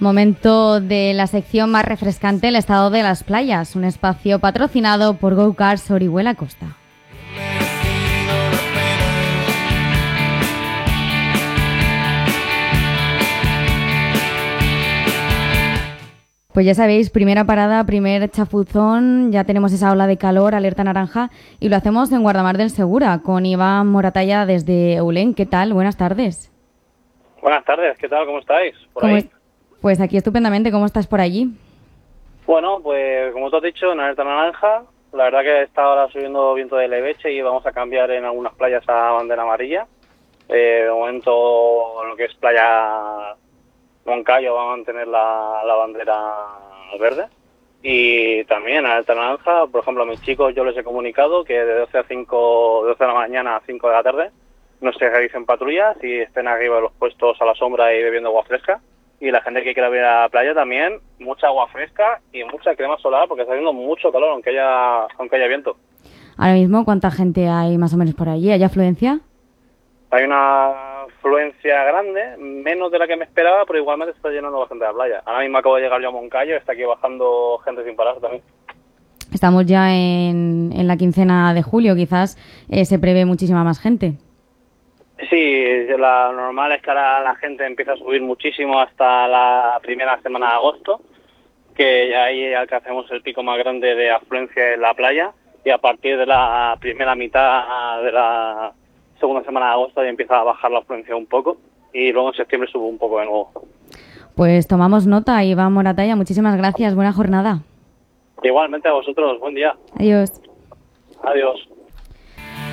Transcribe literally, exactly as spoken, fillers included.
Momento de la sección más refrescante, el estado de las playas, un espacio patrocinado por Go Cars Orihuela Costa. Pues ya sabéis, primera parada, primer chafuzón, ya tenemos esa ola de calor, alerta naranja, y lo hacemos en Guardamar del Segura, con Iván Moratalla desde Eulén. ¿Qué tal? Buenas tardes. Buenas tardes, ¿qué tal? ¿Cómo estáis? ¿Por ¿Cómo ahí? es? Pues aquí estupendamente, ¿cómo estás por allí? Bueno, pues como te has dicho, en alerta naranja, la verdad que está ahora subiendo viento de leveche y vamos a cambiar en algunas playas a bandera amarilla. Eh, de momento, lo que es playa Moncayo va a mantener la, la bandera verde. Y también a alerta naranja, por ejemplo, a mis chicos yo les he comunicado que de doce a cinco, de doce de la mañana a cinco de la tarde no se realicen patrullas y estén arriba de los puestos a la sombra y bebiendo agua fresca. Y la gente que quiera ir a la playa también, mucha agua fresca y mucha crema solar porque está haciendo mucho calor aunque haya, aunque haya viento. Ahora mismo, ¿cuánta gente hay más o menos por allí? ¿Hay afluencia? Hay una afluencia grande, menos de la que me esperaba, pero igualmente se está llenando bastante la playa. Ahora mismo acabo de llegar yo a Moncayo, está aquí bajando gente sin parar también. Estamos ya en, en la quincena de julio, quizás eh, se prevé muchísima más gente. Sí, la normal es que ahora la gente empieza a subir muchísimo hasta la primera semana de agosto, que ahí alcanzamos el pico más grande de afluencia en la playa, y a partir de la primera mitad de la segunda semana de agosto ya empieza a bajar la afluencia un poco, y luego en septiembre sube un poco de nuevo. Pues tomamos nota, Iván Moratalla, muchísimas gracias, buena jornada. Igualmente a vosotros, buen día. Adiós. Adiós.